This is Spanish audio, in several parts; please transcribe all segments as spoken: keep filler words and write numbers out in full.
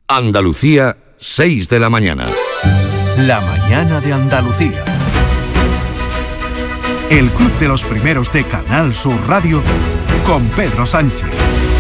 Andalucía, seis de la mañana. La mañana de Andalucía. El Club de los Primeros de Canal Sur Radio con Pedro Sánchez.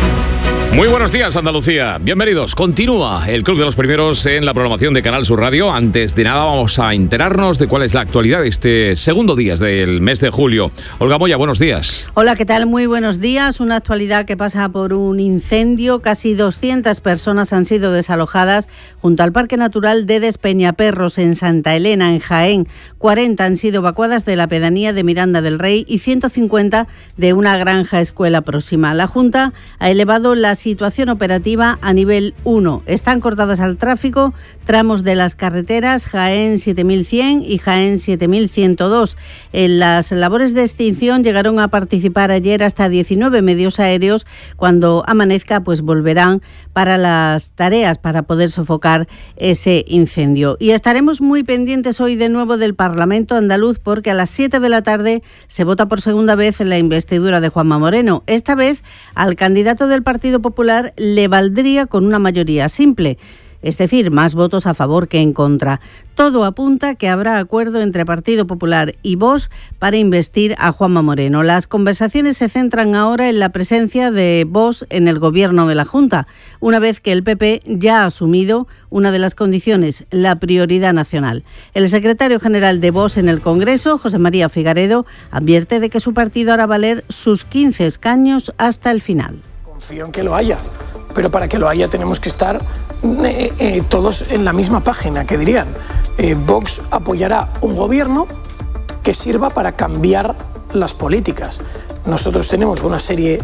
Muy buenos días, Andalucía. Bienvenidos. Continúa el Club de los Primeros en la programación de Canal Sur Radio. Antes de nada vamos a enterarnos de cuál es la actualidad de este segundo día del mes de julio. Olga Moya, buenos días. Hola, ¿qué tal? Muy buenos días. Una actualidad que pasa por un incendio. Casi doscientas personas han sido desalojadas junto al Parque Natural de Despeñaperros en Santa Elena, en Jaén. cuarenta han sido evacuadas de la pedanía de Miranda del Rey y ciento cincuenta de una granja escuela próxima. La Junta ha elevado la situación operativa a nivel uno. Están cortadas al tráfico tramos de las carreteras Jaén siete mil cien y Jaén siete mil ciento dos. En las labores de extinción llegaron a participar ayer hasta diecinueve medios aéreos. Cuando amanezca, pues volverán para las tareas para poder sofocar ese incendio. Y estaremos muy pendientes hoy de nuevo del Parlamento andaluz, porque a las siete de la tarde se vota por segunda vez en la investidura de Juanma Moreno. Esta vez al candidato del Partido Popular le valdría con una mayoría simple, es decir, más votos a favor que en contra. Todo apunta que habrá acuerdo entre Partido Popular y Vox para investir a Juanma Moreno. Las conversaciones se centran ahora en la presencia de Vox en el gobierno de la Junta, una vez que el P P ya ha asumido una de las condiciones, la prioridad nacional. El secretario general de Vox en el Congreso, José María Figaredo, advierte de que su partido hará valer sus quince escaños hasta el final. Confío en que lo haya, pero para que lo haya tenemos que estar eh, eh, todos en la misma página, que dirían. Eh, Vox apoyará un gobierno que sirva para cambiar las políticas. Nosotros tenemos una serie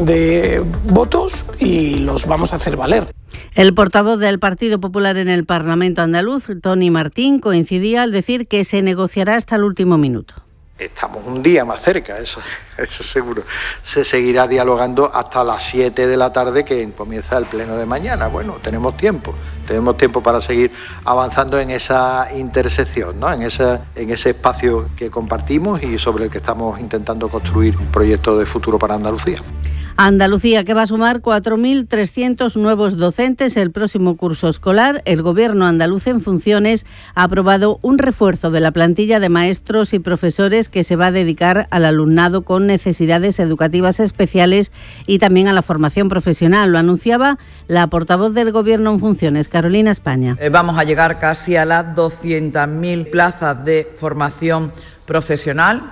de votos y los vamos a hacer valer. El portavoz del Partido Popular en el Parlamento andaluz, Tony Martín, coincidía al decir que se negociará hasta el último minuto. Estamos un día más cerca, eso, eso seguro. Se seguirá dialogando hasta las siete de la tarde, que comienza el pleno de mañana. Bueno, tenemos tiempo, tenemos tiempo para seguir avanzando en esa intersección, ¿no? En ese, en ese espacio que compartimos y sobre el que estamos intentando construir un proyecto de futuro para Andalucía. Andalucía, que va a sumar cuatro mil trescientos nuevos docentes el próximo curso escolar. El Gobierno andaluz en funciones ha aprobado un refuerzo de la plantilla de maestros y profesores que se va a dedicar al alumnado con necesidades educativas especiales y también a la formación profesional. Lo anunciaba la portavoz del Gobierno en funciones, Carolina España. Eh, vamos a llegar casi a las doscientas mil plazas de formación profesional.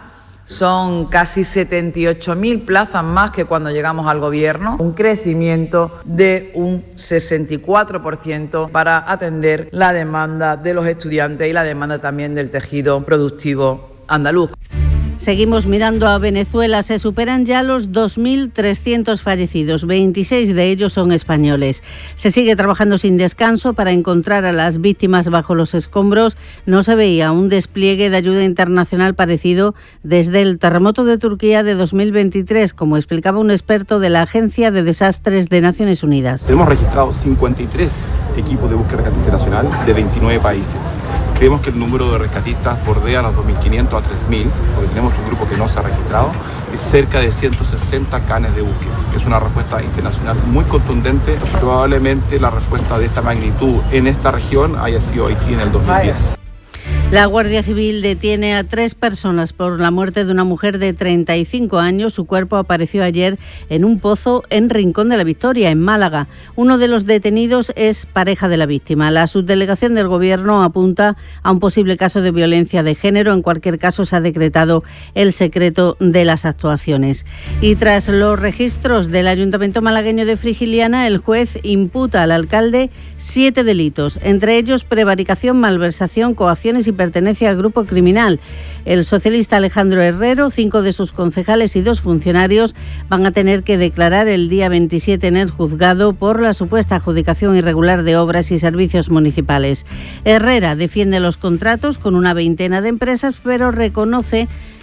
Son casi setenta y ocho mil plazas más que cuando llegamos al Gobierno, un crecimiento de un sesenta y cuatro por ciento para atender la demanda de los estudiantes y la demanda también del tejido productivo andaluz. Seguimos mirando a Venezuela. Se superan ya los dos mil trescientos fallecidos. veintiséis de ellos son españoles. Se sigue trabajando sin descanso para encontrar a las víctimas bajo los escombros. No se veía un despliegue de ayuda internacional parecido desde el terremoto de Turquía de dos mil veintitrés, como explicaba un experto de la Agencia de Desastres de Naciones Unidas. Hemos registrado cincuenta y tres equipos de búsqueda internacional de veintinueve países. Creemos que el número de rescatistas bordea los dos mil quinientos a tres mil, porque tenemos un grupo que no se ha registrado, y cerca de ciento sesenta canes de búsqueda. Es una respuesta internacional muy contundente. Probablemente la respuesta de esta magnitud en esta región haya sido Haití en el dos mil diez. La Guardia Civil detiene a tres personas por la muerte de una mujer de treinta y cinco años. Su cuerpo apareció ayer en un pozo en Rincón de la Victoria, en Málaga. Uno de los detenidos es pareja de la víctima. La subdelegación del Gobierno apunta a un posible caso de violencia de género. En cualquier caso, se ha decretado el secreto de las actuaciones. Y tras los registros del Ayuntamiento malagueño de Frigiliana, el juez imputa al alcalde siete delitos, entre ellos prevaricación, malversación, coacciones y pertenencia al grupo criminal. El socialista Alejandro Herrero, cinco de sus concejales y dos funcionarios van a tener que declarar el día veintisiete en el juzgado por la supuesta adjudicación irregular de obras y servicios municipales. Herrera defiende los contratos con una veintena de empresas, pero reconoce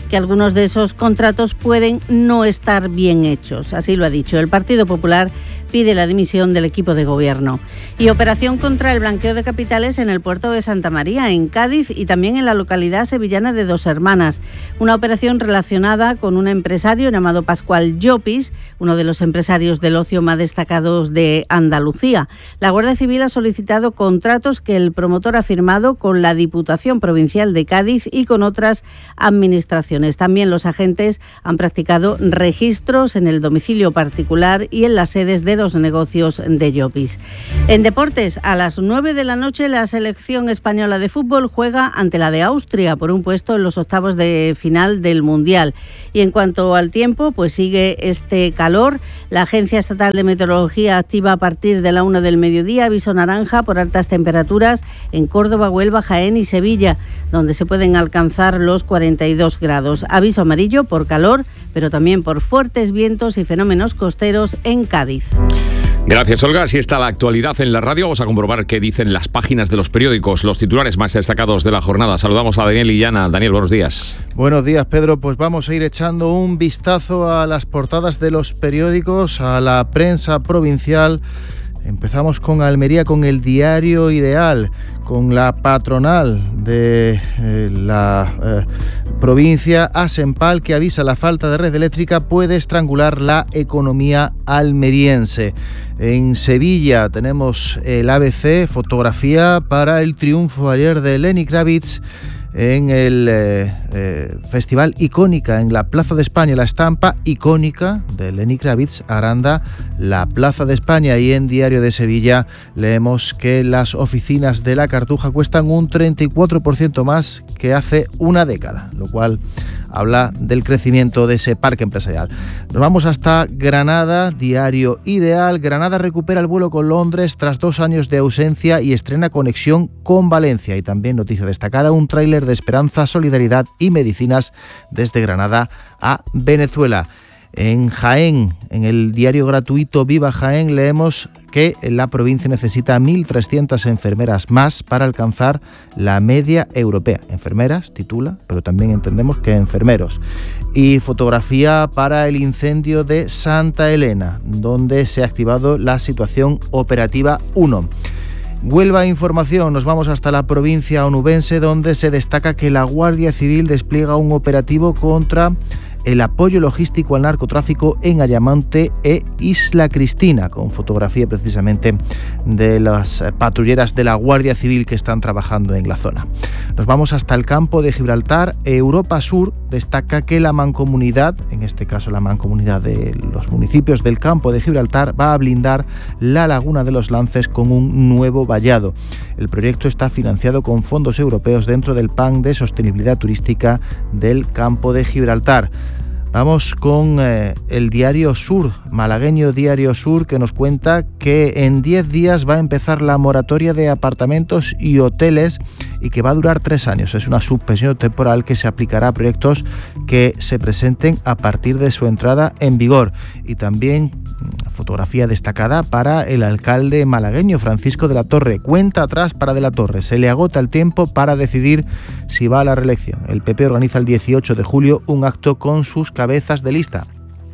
que algunos de esos contratos pueden no estar bien hechos. Así lo ha dicho. El Partido Popular pide la dimisión del equipo de gobierno. Y operación contra el blanqueo de capitales en el puerto de Santa María, en Cádiz, y también en la localidad sevillana de Dos Hermanas. Una operación relacionada con un empresario llamado Pascual Llopis, uno de los empresarios del ocio más destacados de Andalucía. La Guardia Civil ha solicitado contratos que el promotor ha firmado con la Diputación Provincial de Cádiz y con otras administraciones. También los agentes han practicado registros en el domicilio particular y en las sedes de los negocios de Llopis. En deportes, a las nueve de la noche la selección española de fútbol juega ante la de Austria por un puesto en los octavos de final del Mundial. Y en cuanto al tiempo, pues sigue este calor. La Agencia Estatal de Meteorología activa a partir de la una del mediodía aviso naranja por altas temperaturas en Córdoba, Huelva, Jaén y Sevilla, donde se pueden alcanzar los cuarenta y dos grados. Aviso amarillo por calor, pero también por fuertes vientos y fenómenos costeros en Cádiz. Gracias, Olga. Así está la actualidad en la radio. Vamos a comprobar qué dicen las páginas de los periódicos, los titulares más destacados de la jornada. Saludamos a Daniel Illana. Daniel, buenos días. Buenos días, Pedro. Pues vamos a ir echando un vistazo a las portadas de los periódicos, a la prensa provincial. Empezamos con Almería, con el Diario Ideal, con la patronal de eh, la eh, provincia, Asempal, que avisa la falta de red eléctrica puede estrangular la economía almeriense. En Sevilla tenemos el A B C, fotografía para el triunfo ayer de Lenny Kravitz en el eh, eh, Festival Icónica en la Plaza de España. La estampa icónica de Lenny Kravitz agranda la Plaza de España. Y en Diario de Sevilla leemos que las oficinas de la Cartuja cuestan un treinta y cuatro por ciento más que hace una década, lo cual habla del crecimiento de ese parque empresarial. Nos vamos hasta Granada, Diario Ideal. Granada recupera el vuelo con Londres tras dos años de ausencia y estrena conexión con Valencia. Y también noticia destacada, un tráiler de Esperanza, Solidaridad y Medicinas desde Granada a Venezuela. En Jaén, en el diario gratuito Viva Jaén, leemos que la provincia necesita mil trescientas enfermeras más para alcanzar la media europea. Enfermeras, titula, pero también entendemos que enfermeros. Y fotografía para el incendio de Santa Elena, donde se ha activado la situación operativa uno. Huelva Información, nos vamos hasta la provincia onubense, donde se destaca que la Guardia Civil despliega un operativo contra el apoyo logístico al narcotráfico en Ayamonte e Isla Cristina, con fotografía precisamente de las patrulleras de la Guardia Civil que están trabajando en la zona. Nos vamos hasta el campo de Gibraltar. Europa Sur destaca que la mancomunidad, en este caso la mancomunidad de los municipios del campo de Gibraltar, va a blindar la laguna de los Lances con un nuevo vallado. El proyecto está financiado con fondos europeos dentro del Plan de Sostenibilidad Turística del campo de Gibraltar. Vamos con eh, el Diario Sur, malagueño Diario Sur, que nos cuenta que en diez días va a empezar la moratoria de apartamentos y hoteles y que va a durar tres años. Es una suspensión temporal que se aplicará a proyectos que se presenten a partir de su entrada en vigor. Y también fotografía destacada para el alcalde malagueño, Francisco de la Torre. Cuenta atrás para de la Torre. Se le agota el tiempo para decidir si va a la reelección. El P P organiza el dieciocho de julio un acto con sus cabezas de lista.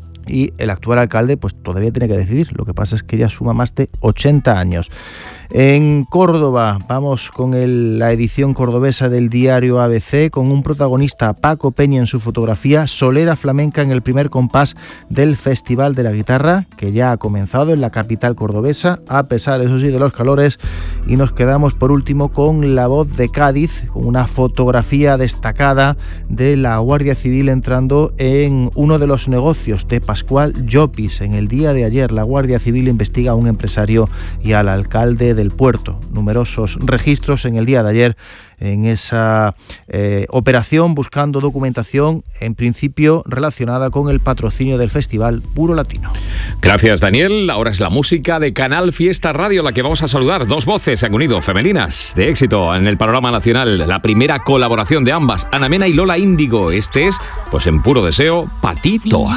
Y el actual alcalde pues todavía tiene que decidir. Lo que pasa es que ya suma más de ochenta años. En Córdoba vamos con el, la edición cordobesa del diario A B C, con un protagonista, Paco Peña, en su fotografía, solera flamenca en el primer compás del Festival de la Guitarra, que ya ha comenzado en la capital cordobesa, a pesar, eso sí, de los calores. Y nos quedamos por último con La Voz de Cádiz, con una fotografía destacada de la Guardia Civil entrando en uno de los negocios de Pascual Llopis. En el día de ayer la Guardia Civil investiga a un empresario y al alcalde del puerto. Numerosos registros en el día de ayer en esa eh, operación, buscando documentación en principio relacionada con el patrocinio del Festival Puro Latino. Gracias, Daniel. Ahora es la música de Canal Fiesta Radio la que vamos a saludar. Dos voces se han unido, femeninas, de éxito en el panorama nacional. La primera colaboración de ambas, Ana Mena y Lola Índigo. Este es, pues en puro deseo, Patito.